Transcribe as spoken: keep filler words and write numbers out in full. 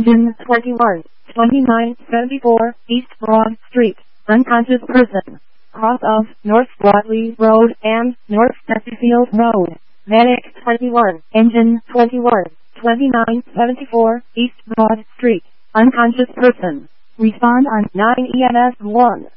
Engine twenty-one, twenty-nine seventy-four, East Broad Street, unconscious person. Cross of North Broadley Road and North Chesterfield Road. Medic twenty-one, Engine twenty-one, twenty-nine seventy-four, East Broad Street, unconscious person. Respond on nine E M S one.